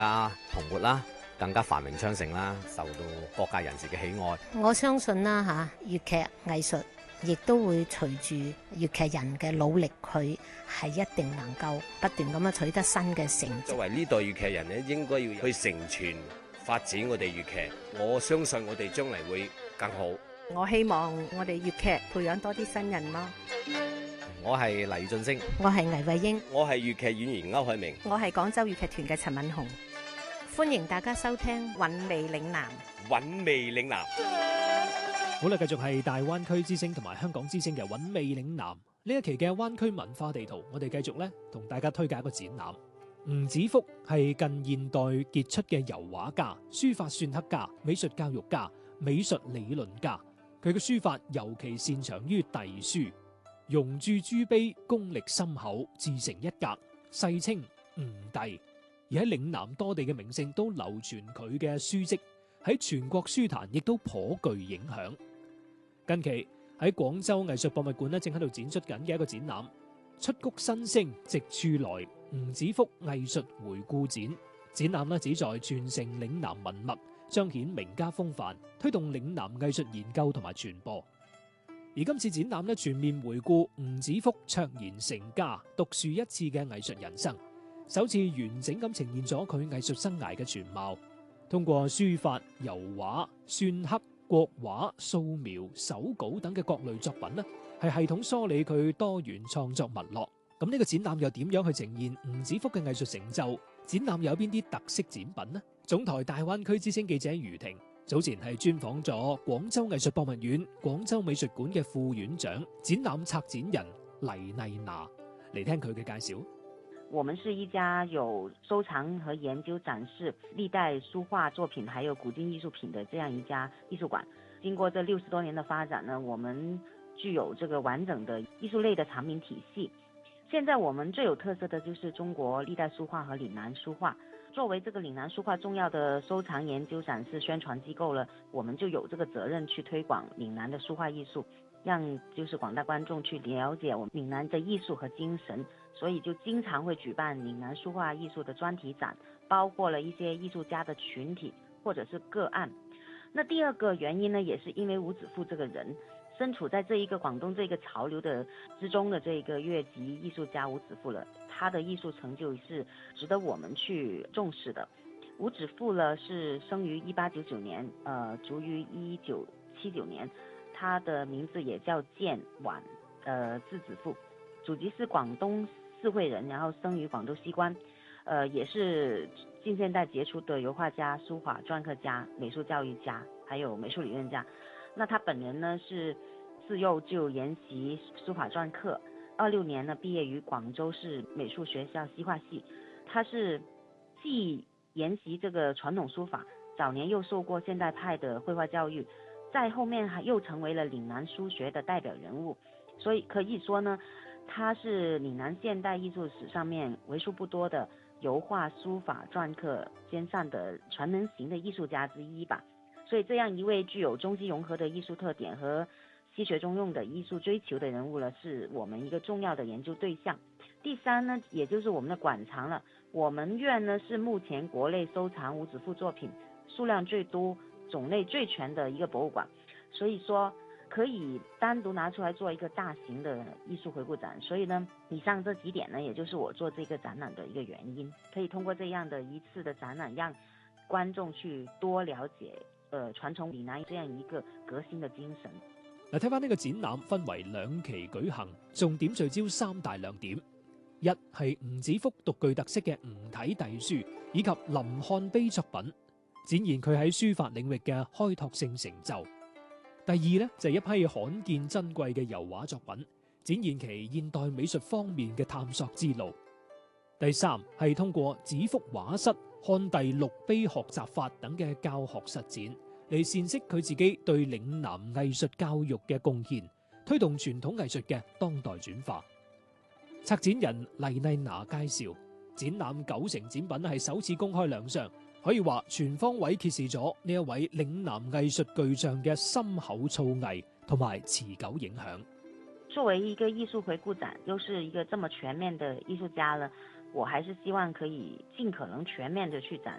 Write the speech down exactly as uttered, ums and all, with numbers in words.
加蓬勃啦，更加繁榮昌盛啦，受到各界人士嘅喜愛。 我相信啦嚇，粵劇藝術亦都會隨住粵劇人嘅努力，佢係一定能夠不斷咁樣取得新嘅成績。 作為呢代粵劇人咧，應該要去承傳發展我哋粵劇。我相信我哋將嚟會更好。 我希望我哋粵劇培養多啲新人咯。 我係黎俊升， 我係倪慧英， 我係粵劇演員歐海明， 我係廣州粵劇團嘅陳敏紅。 歡迎大家收聽韻味嶺南。 韻味嶺南。 好啦，繼續係大灣區之聲同埋香港之聲嘅韻味嶺南呢一期嘅灣區文化地圖，我哋繼續咧同大家推介一個展覽。吳子福係近現代傑出嘅油畫家、書法篆刻家、美術教育家、美術理論家。佢嘅書法尤其擅長於隸書，容注諸碑，功力深厚，自成一格，世稱吳隸。而喺嶺南多地嘅名勝都流傳佢嘅書籍，喺全國書壇亦都頗具影響。近期喺廣州藝術博物館咧，正喺度展出緊嘅一個展覽《出谷新聲直處來吳子福藝術回顧展》。展覽咧旨在傳承嶺南文物，彰顯名家風範，推動嶺南藝術研究同埋傳播。而今次展覽咧全面回顧吳子福卓然成家、獨樹一幟嘅藝術人生，首次完整咁呈現咗佢藝術生涯嘅全貌。通過書法、油畫、篆刻、國畫、素描、手稿等嘅各類作品呢，係系統梳理佢多元創作脈絡。咁呢個展覽又點樣去呈現吳子福嘅藝術成就？展覽有邊啲特色展品呢？總台大灣區之聲記者余婷早前係專訪咗廣州藝術博物院、廣州美術館嘅副院長、展覽策展人黎麗娜嚟聽佢嘅介紹。 我們是一家有收藏和研究展示歷代書畫作品還有古今藝術品的這樣一家藝術館。經過這六十多年的發展呢，我們具有這個完整的藝術類的藏品體系。現在我們最有特色的就是中國歷代書畫和嶺南書畫。作為這個嶺南書畫重要的收藏、研究、展示、宣傳機構了，我們就有這個責任去推廣嶺南的書畫藝術，讓就是廣大觀眾去了解我們嶺南的藝術和精神。所以就經常會舉辦嶺南書畫藝術的專題展，包括了一些藝術家的群體或者是個案。那第二個原因呢，也是因為吳子福這個人身處在這一個廣東這個潮流的之中的這個越級藝術家吳子福了，他的藝術成就是值得我們去重視的。吳子福呢是生於一八九九年，呃，卒於一九七九年，他的名字也叫建晚，呃，字子福，祖籍是廣東四會人，然後生於廣州西關，呃，也是近現代傑出的油畫家、書法篆刻家、美術教育家，還有美術理論家。那他本人呢是自幼就研習書法篆刻，二六年呢畢業於廣州市美術學校西畫系。他是既研習這個傳統書法，早年又受過現代派的繪畫教育，在後面還又成為了嶺南書學的代表人物。所以可以說呢，他是嶺南現代藝術史上面為數不多的油畫、書法、篆刻兼善的全能型的藝術家之一吧。所以這樣一位具有中西融合的藝術特點和西學中用的藝術追求的人物呢，是我們一個重要的研究對象。第三呢，也就是我們的館藏了。我們院呢是目前國內收藏吳子福作品數量最多、種類最全的一個博物館，所以說可以單獨拿出來做一個大型的藝術回顧展。所以呢，以上這幾點呢，也就是我做這個展覽的一個原因。可以通過這樣的一次的展覽，讓觀眾去多了解，呃，傳承嶺南這樣一個革新的精神。 嗱，睇翻呢個展覽分為兩期舉行，重點聚焦三大亮點：一係吳子福獨具特色嘅吳體隸書，以及臨漢碑作品，展現佢喺書法領域嘅開拓性成就。第二呢，就係一批罕見珍貴嘅油畫作品，展現其現代美術方面嘅探索之路。第三係通過子福畫室、漢隸陸碑學習法等嘅教學實踐，嚟闡釋佢自己對嶺南藝術教育嘅貢獻，推動傳統藝術嘅當代轉化。策展人黎麗娜介紹，展覽九成展品係首次公開亮相，可以話全方位揭示咗呢一位嶺南藝術巨匠嘅深厚造詣同埋持久影響。 作為一個藝術回顧展，又是一個這麼全面的藝術家了， 我還是希望可以盡可能全面的去展